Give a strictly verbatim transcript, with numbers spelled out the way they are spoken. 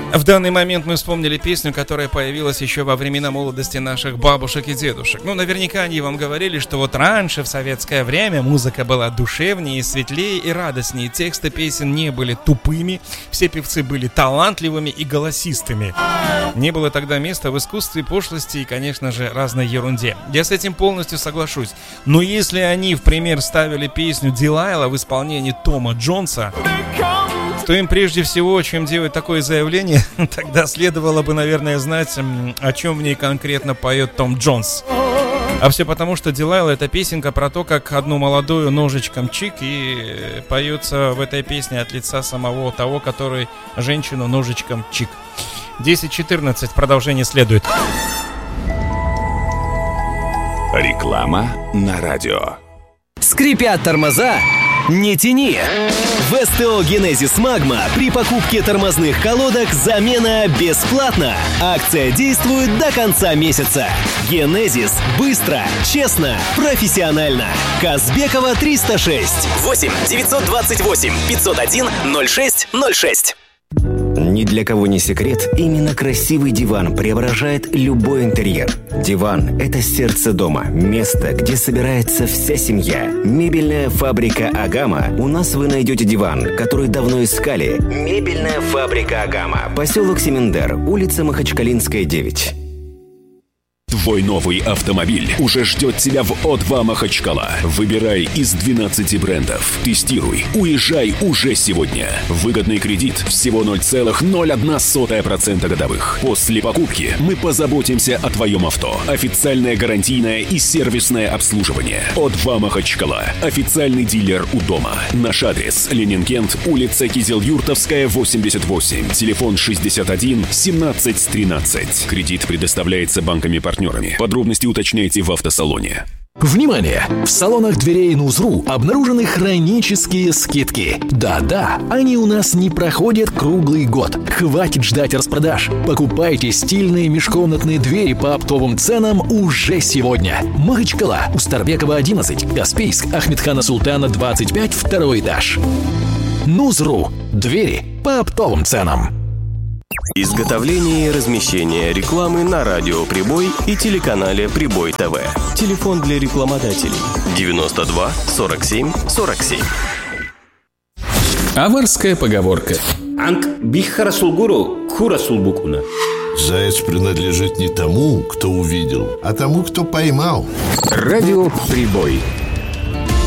В данный момент мы вспомнили песню, которая появилась еще во времена молодости наших бабушек и дедушек. Ну, наверняка они вам говорили, что вот раньше, в советское время, музыка была душевнее, светлее и радостнее. Тексты песен не были тупыми, все певцы были талантливыми и голосистыми. Не было тогда места в искусстве, пошлости и, конечно же, разной ерунде. Я с этим полностью соглашусь. Но если они, в пример, ставили песню «Дилайла» в исполнении Тома Джонса, то им прежде всего, чем делать такое заявление, тогда следовало бы, наверное, знать, о чем в ней конкретно поет Том Джонс. А все потому, что «Дилайла» — это песенка про то, как одну молодую ножичком чик, и поется в этой песне от лица самого того, который женщину ножичком чик. десять четырнадцать, продолжение следует. Реклама на радио. Скрипят тормоза? Не тяни! В СТО «Генезис Магма» при покупке тормозных колодок замена бесплатна. Акция действует до конца месяца. «Генезис» — быстро, честно, профессионально. Казбекова триста шесть. восемь девятьсот двадцать восемь пятьсот один ноль шесть ноль шесть. Ни для кого не секрет, именно красивый диван преображает любой интерьер. Диван – это сердце дома, место, где собирается вся семья. Мебельная фабрика «Агама». У нас вы найдете диван, который давно искали. Мебельная фабрика «Агама». Поселок Семендер, улица Махачкалинская, девять. Твой новый автомобиль уже ждет тебя в О два Махачкала. Выбирай из двенадцати брендов. Тестируй. Уезжай уже сегодня. Выгодный кредит всего ноль целых ноль одна сотая процента годовых. После покупки мы позаботимся о твоем авто. Официальное гарантийное и сервисное обслуживание. О два Махачкала. Официальный дилер у дома. Наш адрес: Ленинкент, улица Кизел-Юртовская, восемьдесят восемь. Телефон шестьдесят один семнадцать тринадцать. Кредит предоставляется банками-партнерами. Подробности уточняйте в автосалоне. Внимание! В салонах дверей Нузру обнаружены хронические скидки. Да-да, они у нас не проходят круглый год. Хватит ждать распродаж. Покупайте стильные межкомнатные двери по оптовым ценам уже сегодня. Махачкала, Устарбекова, одиннадцать, Каспийск, Ахмедхана Султана, двадцать пять, второй этаж. Нузру. Двери по оптовым ценам. Изготовление и размещение рекламы на радио «Прибой» и телеканале «Прибой ТВ». Телефон для рекламодателей девяносто два сорок семь сорок семь. Аварская поговорка. Анк бихара сулгуру, хура сулбукуна. Заяц принадлежит не тому, кто увидел, а тому, кто поймал. Радио «Прибой».